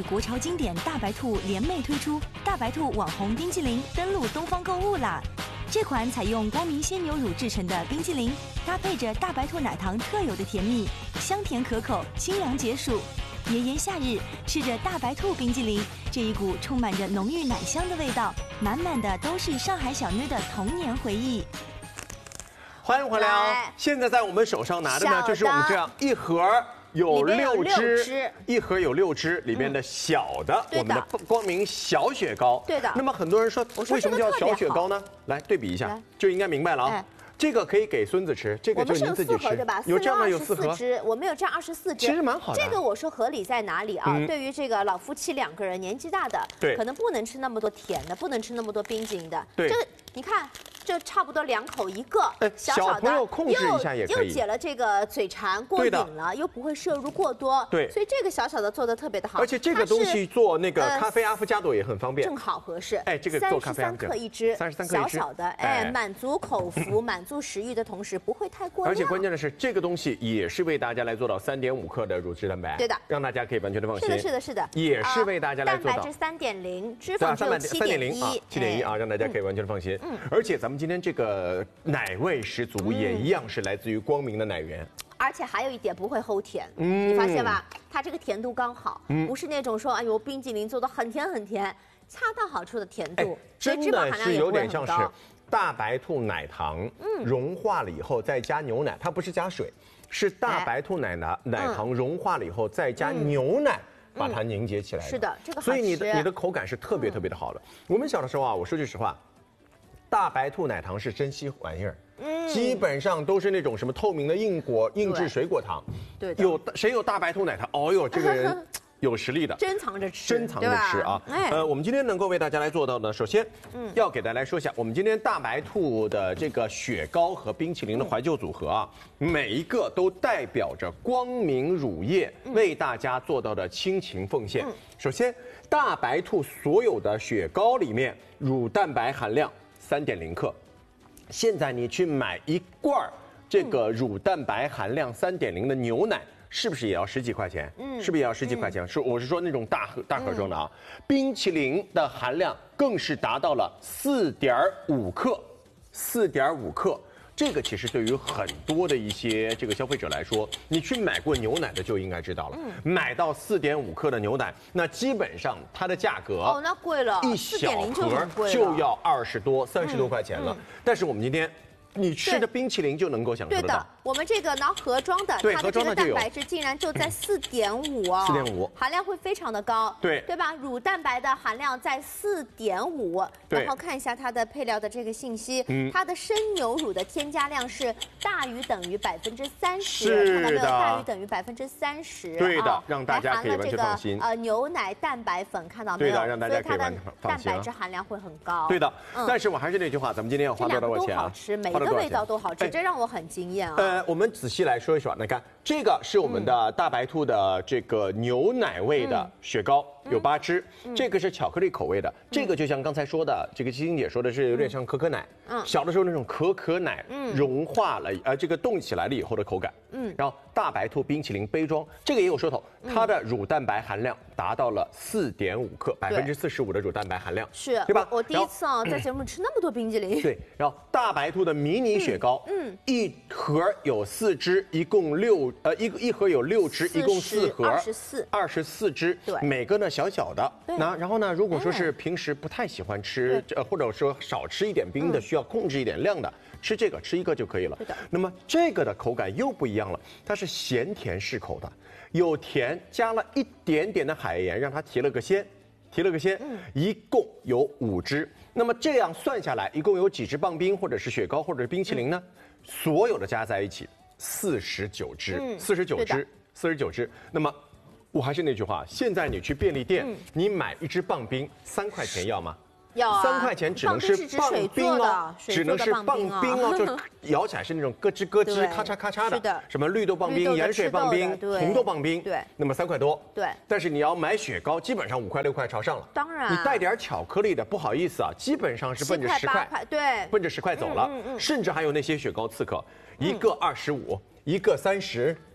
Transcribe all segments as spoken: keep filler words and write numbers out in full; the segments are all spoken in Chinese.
国潮经典大白兔联袂推出大白兔网红冰淇淋，登陆东方购物啦！这款采用光明鲜牛乳制成的冰淇淋，搭配着大白兔奶糖特有的甜蜜，香甜可口，清凉解暑。炎炎夏日，吃着大白兔冰淇淋，这一股充满着浓郁奶香的味道，满满的都是上海小妞的童年回忆。 欢迎回来哦！现在在我们手上拿的呢，就是我们这样一盒有六支，一盒有六支里面的小的，我们的光明小雪糕。对的。那么很多人说，为什么叫小雪糕呢？来对比一下，就应该明白了啊。这个可以给孙子吃，这个就您自己吃， 对吧？ 有这样的有四盒， 我们有这样二十四支， 其实蛮好的。 这个我说合理在哪里啊？对于这个老夫妻两个人，年纪大的， 对， 可能不能吃那么多甜的，不能吃那么多冰激凌的。 对， 这个你看。 就差不多两口一个，小小朋友控制一下也可以， 又解了这个嘴馋过瘾了，又不会摄入过多， 对， 所以这个小小的做的特别的好。 而且这个东西做那个咖啡阿芙加朵也很方便， 正好合适。 哎，这个做咖啡三十三克一支， 三十三克一支， 小小的，哎，满足口福，满足食欲的同时不会太过量。 而且关键的是，这个东西也是为大家来做到三点五克的乳脂蛋白， 对的， 让大家可以完全的放心。 是的，是的，是的， 也是为大家来做到蛋白质三点零，脂肪只有七点一， 七点一啊，让大家可以完全的放心。嗯，而且咱们今天这个。 奶味十足，也一样是来自于光明的奶源， 而且还有一点不会齁甜，嗯，你发现吧？它这个甜度刚好，嗯，不是那种说哎呦冰激凌做的很甜很甜，恰到好处的甜度， 真的是有点像是大白兔奶糖，嗯，融化了以后再加牛奶，它不是加水，是大白兔奶奶奶糖融化了以后再加牛奶。 把它凝结起来， 是的，这个所以你的你的口感是特别特别的好的。我们小的时候啊，我说句实话。 大白兔奶糖是珍稀玩意儿，嗯，基本上都是那种什么透明的硬果硬质水果糖， 对， 有谁有大白兔奶糖？哦呦，这个人有实力的， 珍藏着吃， 珍藏着吃啊！呃，我们今天能够为大家来做到呢，首先，嗯，要给大家来说一下，我们今天大白兔的这个雪糕和冰淇淋的怀旧组合啊，每一个都代表着光明乳业为大家做到的亲情奉献。首先，大白兔所有的雪糕里面乳蛋白含量。 三点零克，现在你去买一罐这个乳蛋白含量三点零的牛奶，是不是也要十几块钱？嗯，是不是也要十几块钱？是，我是说那种大盒大盒装的啊。冰淇淋的含量更是达到了四点五克，四点五克。 这个其实对于很多的一些这个消费者来说，你去买过牛奶的就应该知道了。嗯、买到四点五克的牛奶，那基本上它的价格哦，那贵了， 一小盒就要二十多、三十多块钱了。嗯嗯、但是我们今天。 你吃的冰淇淋就能够享受得到。 对的，我们这个拿盒装的，它的这个蛋白质竟然就在四点五哦， 四点五， 含量会非常的高。 对， 对吧？乳蛋白的含量在四点五，然后看一下它的配料的这个信息，嗯，它的生牛乳的添加量是大于等于百分之三十，看到没有？大于等于百分之三十。 对的，让大家可以完全放心。 呃，牛奶蛋白粉看到没有？ 对的，让大家可以完全放心。 蛋白质含量会很高。 对的，但是我还是那句话，咱们今天要花多少钱啊？ 好吃，每个味道都好吃，这让我很惊艳啊！ 呃，我们仔细来说一说，你看这个是我们的大白兔的这个牛奶味的雪糕，有八支，这个是巧克力口味的，这个就像刚才说的，这个基金姐说的是有点像可可奶，嗯，小的时候那种可可奶，嗯，融化了，呃，这个冻起来了以后的口感，嗯，然后大白兔冰淇淋杯装，这个也有说头，它的乳蛋白含量达到了四点五克，百分之四十五的乳蛋白含量， 是， 对吧？ 我第一次啊在节目吃那么多冰淇淋， 对，然后大白兔的迷你雪糕，嗯，一盒有四支，一共六，呃，一一盒有六支，一共四盒， 二十四， 二十四支，对，每个呢小小的，那然后呢，如果说是平时不太喜欢吃，呃，或者说少吃一点冰的，需要控制一点量的，吃这个吃一个就可以了。 对的。 那么这个的口感又不一样了，它是咸甜适口的，有甜，加了一点点的海盐，让它提了个鲜，提了个鲜，嗯，一共有五支。那么这样算下来，一共有几支棒冰，或者是雪糕，或者是冰淇淋呢？嗯、所有的加在一起，四十九支，四十九支，四十九支。那么，我还是那句话，现在你去便利店，嗯、你买一支棒冰，三块钱要吗？ 要啊， 三块钱只能是棒冰哦，只能是棒冰哦，就咬起来是那种咯吱咯吱、咔嚓咔嚓的。是的，什么绿豆棒冰、盐水棒冰、红豆棒冰，对，那么三块多。 对， 但是你要买雪糕，基本上五块六块朝上了。 当然， 你带点巧克力的，不好意思啊，基本上是奔着十块， 对， 奔着十块走了。甚至还有那些雪糕刺客，一个二十五，一个三十。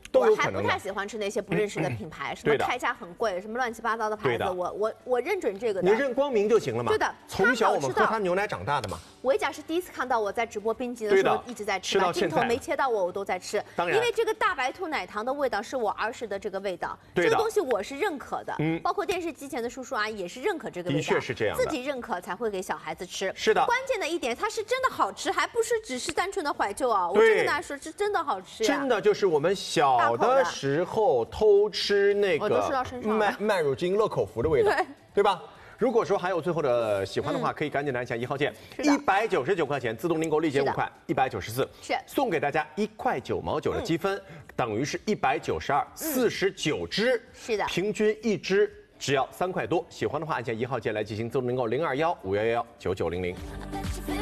都有可能的。 我还不太喜欢吃那些不认识的品牌，什么开价很贵，什么乱七八糟的牌子，我我我认准这个的。 你认光明就行了嘛。 对的， 从小我们喝它牛奶长大的嘛。 维甲是第一次看到我在直播冰激凌的时候一直在吃，镜头没切到我，我都在吃。 当然， 因为这个大白兔奶糖的味道是我儿时的这个味道，这个东西我是认可的。嗯，包括电视机前的叔叔阿姨也是认可这个味道。 的确是这样， 自己认可才会给小孩子吃。 是的， 关键的一点，它是真的好吃，还不是只是单纯的怀旧啊！我真跟大家说，是真的好吃。 真的就是我们小的时候偷吃那个麦麦乳精乐口福的味道，对吧？如果说还有最后的喜欢的话，可以赶紧来抢一号键，一百九十九块钱自动订购立减五块，一百九十四， 是送给大家一块九毛九的积分，等于是一百九十二，四十九支， 是的， 平均一支只要三块多。喜欢的话按键一号键来进行自动订购零二幺五幺幺九九零零。